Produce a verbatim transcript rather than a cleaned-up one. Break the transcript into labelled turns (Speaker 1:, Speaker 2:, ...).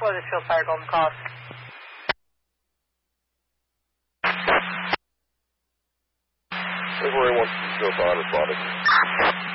Speaker 1: Weathersfield Fire, Golden Cross.
Speaker 2: February one two zero five, responding.